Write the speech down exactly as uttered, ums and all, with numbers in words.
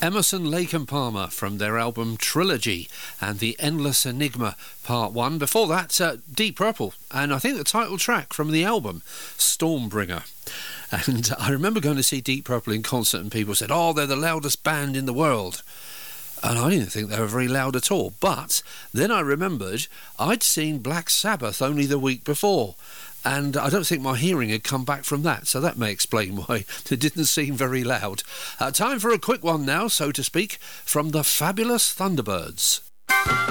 Emerson, Lake and Palmer from their album Trilogy and The Endless Enigma Part one. Before that, uh, Deep Purple, and I think the title track from the album, Stormbringer. And I remember going to see Deep Purple in concert and people said, oh, they're the loudest band in the world. And I didn't think they were very loud at all. But then I remembered I'd seen Black Sabbath only the week before. And I don't think my hearing had come back from that, so that may explain why it didn't seem very loud. Uh, time for a quick one now, so to speak, from the Fabulous Thunderbirds.